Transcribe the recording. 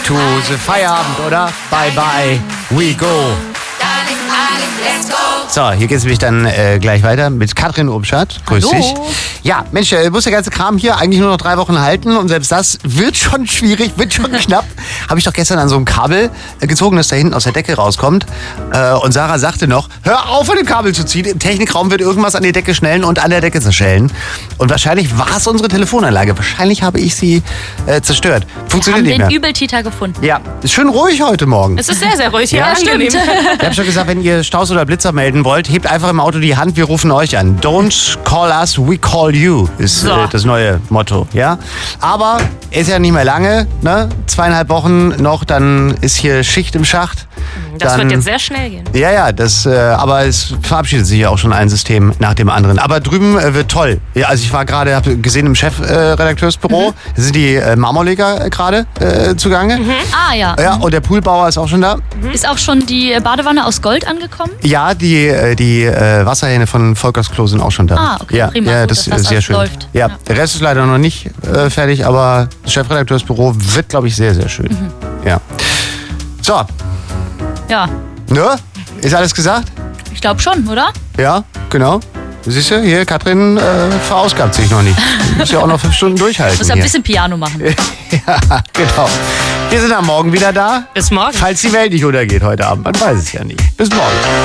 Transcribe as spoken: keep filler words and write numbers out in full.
to the Feierabend, oder? Bye bye, we go. So, hier geht es nämlich dann äh, gleich weiter mit Katrin Obschat. Grüß Hallo. dich. Ja, Mensch, äh, muss der ganze Kram hier eigentlich nur noch drei Wochen halten und selbst das wird schon schwierig, wird schon knapp. Habe ich doch gestern an so einem Kabel äh, gezogen, das da hinten aus der Decke rauskommt. Äh, und Sarah sagte noch, hör auf, an dem Kabel zu ziehen. Im Technikraum wird irgendwas an die Decke schnellen und an der Decke zerschellen. Und wahrscheinlich war es unsere Telefonanlage. Wahrscheinlich habe ich sie äh, zerstört. Funktioniert Wir nicht haben mehr. den Übeltäter gefunden. Ja, ist schön ruhig heute Morgen. Es ist sehr, sehr ruhig. Ja, Ja, stimmt. angenehm. Ich habe schon gesagt, wenn ihr Staus oder Blitzer melden wollt, hebt einfach im Auto die Hand, wir rufen euch an. Don't call us, we call you, ist So. äh, das neue Motto. Ja? Aber ist ja nicht mehr lange, ne? Zweieinhalb Wochen noch, dann ist hier Schicht im Schacht. Das dann, wird jetzt sehr schnell gehen. Ja, ja, das, äh, aber es verabschiedet sich ja auch schon ein System nach dem anderen. Aber drüben äh, wird toll. Ja, also ich war gerade, habe gesehen im Chefredakteursbüro, mhm. da sind die äh, Marmorleger gerade äh, zugange. Mhm. Ah ja. Ja, und der Poolbauer ist auch schon da. Ist auch schon die Badewanne aus Gold angekommen? Ja, die, äh, die äh, Wasserhähne von Volkers Klo sind auch schon da. Ah, okay, ja, prima. Ja, Gut, das dass das ist sehr alles schön. läuft. Ja, Ja. der Rest ist leider noch nicht äh, fertig, aber das Chefredakteursbüro wird, glaube ich, sehr, sehr schön. Mhm. Ja. So, Ja, ne? Ist alles gesagt? ich glaube schon, oder? Ja, genau. Siehst du, hier, Katrin äh, verausgabt sich noch nicht. Du musst ja auch noch fünf Stunden durchhalten. Muss ein hier. bisschen Piano machen. Ja, genau. Wir sind am Morgen wieder da. Bis morgen. Falls die Welt nicht untergeht heute Abend. Man weiß es ja nicht. Bis morgen.